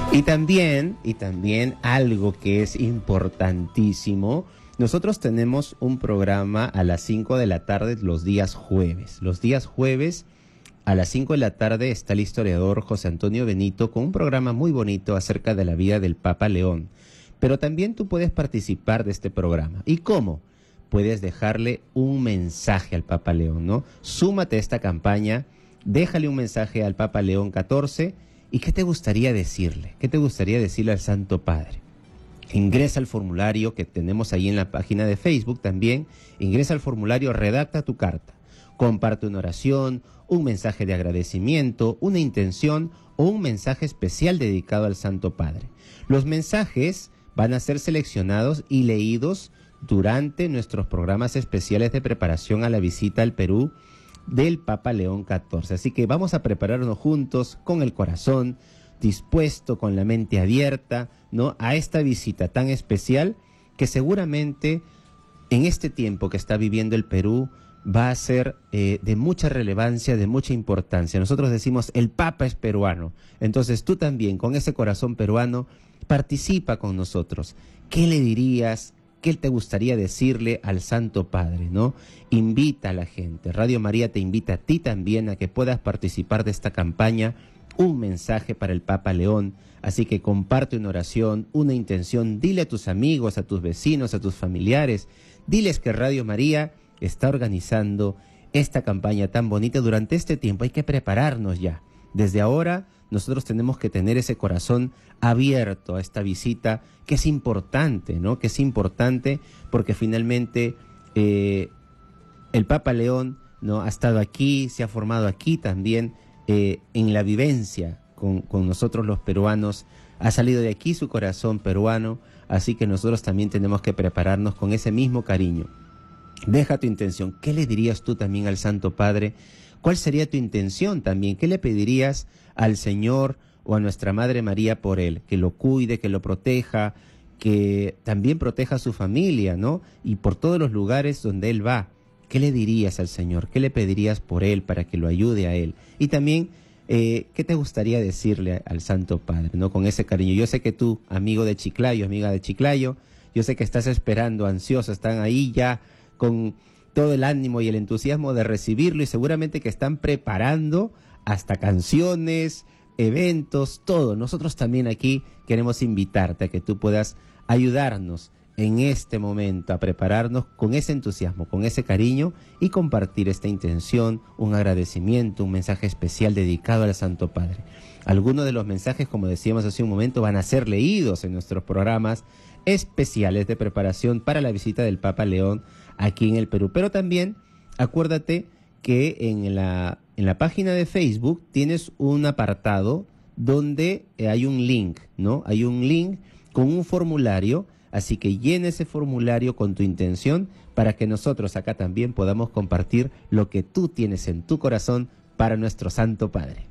Y también algo que es importantísimo, nosotros tenemos un programa a las 5 de la tarde los días jueves. Los días jueves a las 5 de la tarde está el historiador José Antonio Benito con un programa muy bonito acerca de la vida del Papa León. Pero también tú puedes participar de este programa. ¿Y cómo? Puedes dejarle un mensaje al Papa León, ¿no? Súmate a esta campaña, déjale un mensaje al Papa León XIV. ¿Y qué te gustaría decirle? ¿Qué te gustaría decirle al Santo Padre? Ingresa al formulario que tenemos ahí en la página de Facebook también. Ingresa al formulario, redacta tu carta. Comparte una oración, un mensaje de agradecimiento, una intención o un mensaje especial dedicado al Santo Padre. Los mensajes van a ser seleccionados y leídos durante nuestros programas especiales de preparación a la visita al Perú del Papa León XIV. Así que vamos a prepararnos juntos con el corazón dispuesto, con la mente abierta, ¿no?, a esta visita tan especial que seguramente en este tiempo que está viviendo el Perú va a ser de mucha relevancia, de mucha importancia. Nosotros decimos el Papa es peruano, entonces tú también con ese corazón peruano participa con nosotros. ¿Qué le dirías? ¿Qué te gustaría decirle al Santo Padre, no? Invita a la gente. Radio María te invita a ti también a que puedas participar de esta campaña, un mensaje para el Papa León. Así que comparte una oración, una intención, dile a tus amigos, a tus vecinos, a tus familiares, diles que Radio María está organizando esta campaña tan bonita durante este tiempo. Hay que prepararnos ya. Desde ahora nosotros tenemos que tener ese corazón abierto a esta visita que es importante, ¿no? Que es importante porque finalmente el Papa León, ¿no?, ha estado aquí, se ha formado aquí también en la vivencia con nosotros los peruanos. Ha salido de aquí su corazón peruano, así que nosotros también tenemos que prepararnos con ese mismo cariño. Deja tu intención. ¿Qué le dirías tú también al Santo Padre? ¿Cuál sería tu intención también? ¿Qué le pedirías al Señor o a nuestra Madre María por él? Que lo cuide, que lo proteja, que también proteja a su familia, ¿no? Y por todos los lugares donde él va. ¿Qué le dirías al Señor? ¿Qué le pedirías por él para que lo ayude a él? Y también, ¿qué te gustaría decirle al Santo Padre, ¿no? Con ese cariño. Yo sé que tú, amigo de Chiclayo, amiga de Chiclayo, yo sé que estás esperando, ansioso, están ahí ya con todo el ánimo y el entusiasmo de recibirlo y seguramente que están preparando hasta canciones, eventos, todo. Nosotros también aquí queremos invitarte a que tú puedas ayudarnos en este momento a prepararnos con ese entusiasmo, con ese cariño y compartir esta intención, un agradecimiento, un mensaje especial dedicado al Santo Padre. Algunos de los mensajes, como decíamos hace un momento, van a ser leídos en nuestros programas especiales de preparación para la visita del Papa León aquí en el Perú. Pero también acuérdate que en la página de Facebook tienes un apartado donde hay un link, ¿no? Hay un link con un formulario, así que llena ese formulario con tu intención para que nosotros acá también podamos compartir lo que tú tienes en tu corazón para nuestro Santo Padre.